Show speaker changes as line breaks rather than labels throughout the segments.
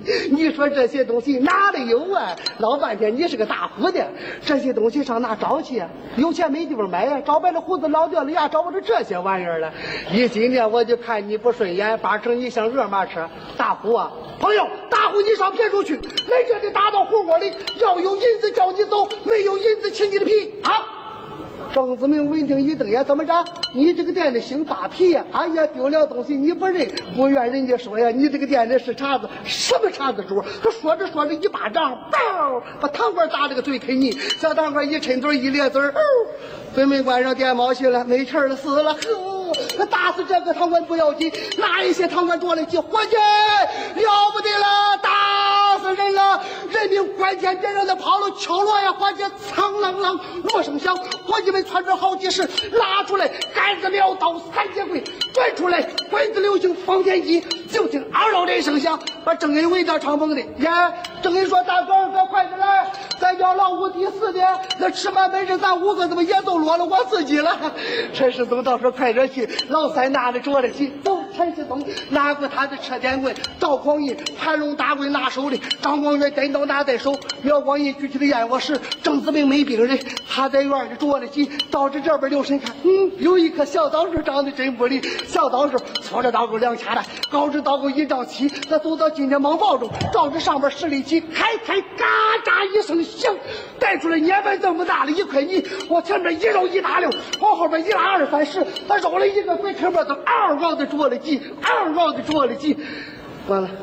你说这些东西哪里有啊？老半天你是个大户的，这些东西上哪找去啊？有钱没地方买呀，找白了胡子老掉了牙，找不着这些玩意儿了。一今天我就看你不顺眼，把整你像热马车。大户啊，朋友，大户你上别处去，来这里打到火锅里，要有银子叫你走，没有银子请你的皮啊！张子明闻听一瞪眼，怎么着？你这个店的姓大皮呀！哎呀，丢了东西你不认，不愿人家说呀，你这个店的是茬子，什么茬子主？他说着说着一巴掌，包把糖罐打了个嘴啃你。小糖罐一抻嘴一咧嘴，嘴没关上，电毛去了，没气了，死了。呵，打死这个糖罐不要紧，拿一些糖罐捉来起，伙计，了不得了，打死人了！人命关天，别让他跑了，敲锣呀，伙计，苍啷啷，锣声响，伙计们窜着好几十，拉出来，杆子苗刀三节棍，转出来，棍子流星放天机，就听嗷嗷的一声响，把郑人围到长棚里。呀，郑人说：“大哥，快快点来，咱叫老五第四的，那吃饭本事，咱五个怎么也都落了我自己了。”陈世宗倒说：“快点去。”老三拿着着了去，走。陈世宗拿过他的车点棍，赵匡胤盘龙大棍拿手里，张光远单刀拿在手，苗光义举起的燕窝石，郑子明没病人，他在院里着了急，到这边留神看，有一棵小枣树长得真不离，小枣树搓着刀钩两掐的，高着刀钩一丈七，他走到金天芒抱中，照着上边十里起，开嘎喳一声响，带出来年份这么大的一块泥，我前面一揉一大溜，往后边一拉二三十，他揉了一个鬼坑吧，都嗷嗷的着了急，嗷嗷的着了急，完了。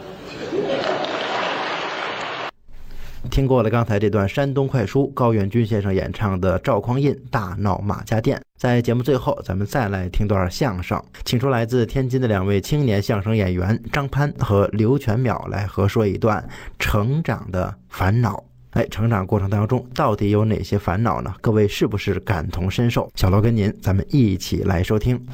听过了刚才这段山东快书高远军先生演唱的赵匡胤大闹马家店。在节目最后，咱们再来听段相声，请出来自天津的两位青年相声演员张潘和刘全淼来合说一段成长的烦恼。成长过程当中到底有哪些烦恼呢？各位是不是感同身受？小罗跟您，咱们一起来收听。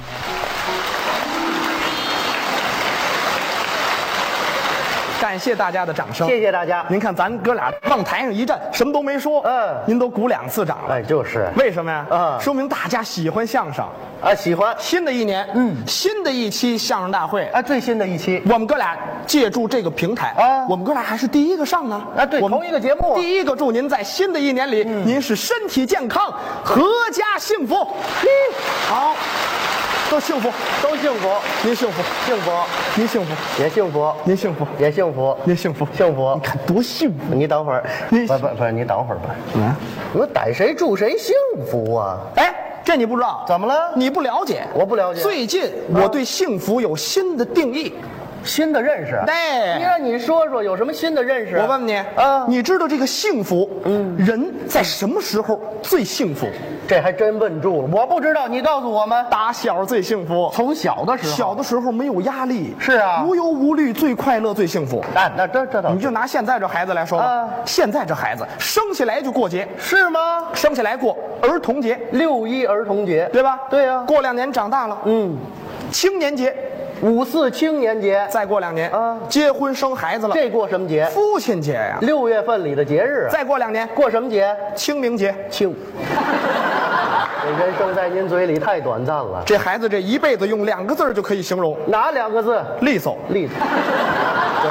感谢大家的掌声，
谢谢大家。
您看咱哥俩往台上一站，什么都没说，您都鼓2次掌了。
就是，
为什么呀？说明大家喜欢相声
啊，喜欢。
新的一年，新的一期相声大会
啊，最新的一期，
我们哥俩借助这个平台啊，我们哥俩还是第一个上呢
啊，对，同一个节目，
第一个祝您在新的一年里，您是身体健康，阖家幸福。好。都幸福，
都幸福，
您幸福，
幸福，
您幸福，
也幸福，
您幸福，
也幸福，
您幸福，
幸福。
你看多幸福！
你等会儿，不，你等会儿吧。我逮谁祝谁幸福啊？
这你不知道？
怎么了？
你不了解，
我不了解。
最近我对幸福有新的定义。
新的认识，
对，
你让你说说有什么新的认识？
我问问你啊，你知道这个幸福，人在什么时候最幸福？
这还真问住了，我不知道，你告诉我们。
打小最幸福，
从小的时候，
小的时候没有压力，
是啊，
无忧无虑，最快乐，最幸福。
那这倒，
你就拿现在这孩子来说吧，现在这孩子生下来就过节，
是吗？
生下来过儿童节
，6·1儿童节，
对吧？
对呀，
过2年长大了，青年节。
5·4青年节，
再过2年结婚生孩子了，
这过什么节？
父亲节呀
，6月份里的节日。
再过2年
过什么节？
清明节。
这人生在您嘴里太短暂了。
这孩子这一辈子用2个字就可以形容，
哪2个字？
利索，
利索。对，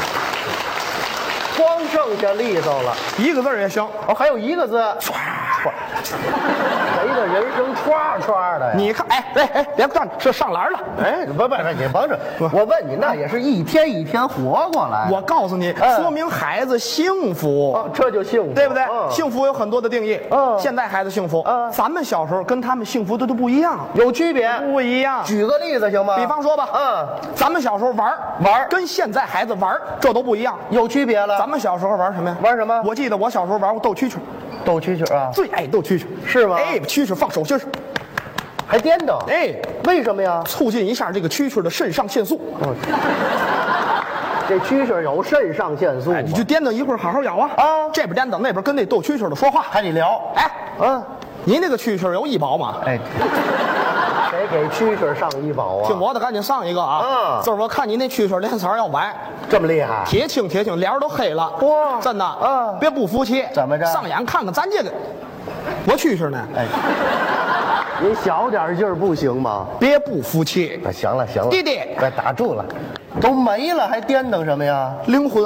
光剩下利索了
，1个字也行。
还有1个字，歘。谁的人生歘歘的呀？
你看，别站，这上篮了。
不，你甭着。我问你，那也是一天一天活过来。
我告诉你，说明孩子幸福，
这就幸福，
对不对？幸福有很多的定义。现在孩子幸福，咱们小时候跟他们幸福的都不一样，
有区别，
不一样。
举个例子行吗？
比方说吧，咱们小时候玩，跟现在孩子玩这都不一样，
有区别了。
咱们小时候玩什么呀？
玩什么？
我记得我小时候玩过斗蛐蛐。
斗蛐蛐啊，
最爱斗蛐蛐，
是吗？
蛐蛐放手心，
还颠倒，为什么呀？
促进一下这个蛐蛐的肾上腺素。
这蛐蛐有肾上腺素，
你就颠倒一会儿，好好咬啊！这边颠倒，那边跟那斗蛐蛐的说话，
还得聊。
你那个蛐蛐有医保吗？
谁给蛐蛐上医保啊？
听我的，赶紧上一个啊！就是我看你那蛐蛐脸色要歪，
这么厉害，
铁青，脸都黑了。哇，真的别不服气。
怎么着？
上眼看看咱这个，我蛐蛐呢？
您小点劲儿不行吗？
别不服气。
行了，
弟弟，
打住了，都没了还颠腾什么呀？
灵魂。